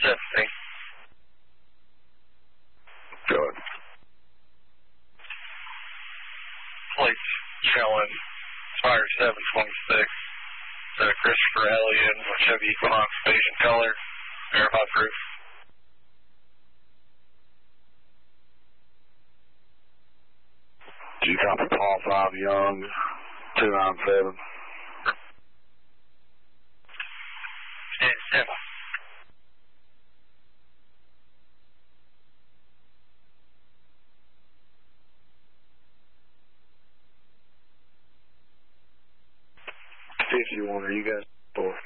17. Go ahead. Plates showing Spire 726. Christopher Elliott, Chevy Equinox beige in color. Verify proof. G copy Paul 5 Young 297. Stand 7. You want, are you guys for?